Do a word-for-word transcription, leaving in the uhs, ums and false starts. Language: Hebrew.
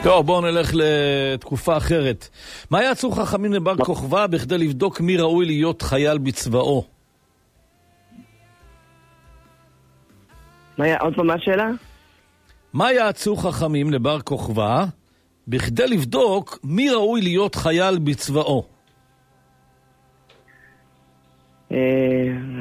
טוב, בואו נלך לתקופה אחרת. מה יעצו חכמים לבר כוכבא בכדי לבדוק מי ראוי להיות חייל בצבאו? מה היה? עוד פעם מה השאלה? מה יעצו חכמים לבר כוכבא בכדי לבדוק מי ראוי להיות חייל בצבאו? אה...